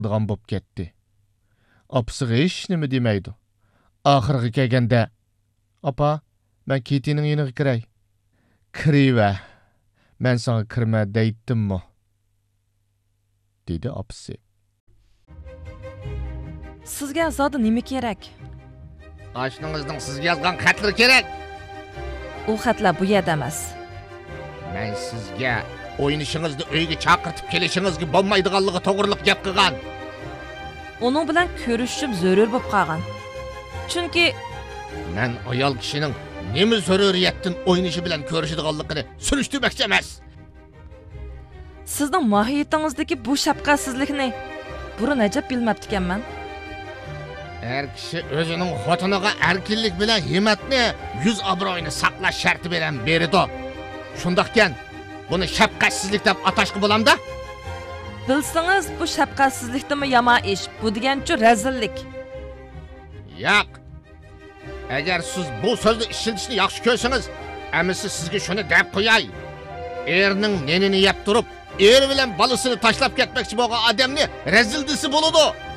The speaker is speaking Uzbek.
degan bo'p ketdi. Apasiga hech nima demaydi. Oxirgi kelganda, "Apa, men Kitining yeniga kiray." "Kiriva. Men sana kirma deytdim-mi?" dedi apasi. Sizga zoda nima kerak? Oshningizning sizga yozgan xatlari kerak. U xatlar bu yerda emas. Men sizga o'ynishingizni uyga chaqirtib kelishingizga bo'lmaydiganligi to'g'riliq gap qilgan. Uning bilan ko'rishim zarur bo'lib qolgan. Chunki Men ayol kishining nima zaruriyatdan o'ynishi bilan ko'rishadiganligini surishtirmoqchi emas. sizning mohiyatingizdagi bu shafqatsizlikni burun ajab bilmabdi ekanman. Her kishi o'zining xotiniga erkinlik bilan himmatni, yuz obro'yini saqlash sharti bilan berdi. Shundaqkan, buni shafqatsizlik deb atashqa bo'lamda? Bilsangiz bu shafqatsizlikdimi yomon ish, bu degancha razillik. Yo'q. Agar siz bu so'zni ishlatishni yaxshi ko'rsangiz, amisi sizga shuni deb qo'yay. Erning nenini yeb turib, er bilan bolasini tashlab ketmoqchi bo'lgan odamni razildisi bo'ladi.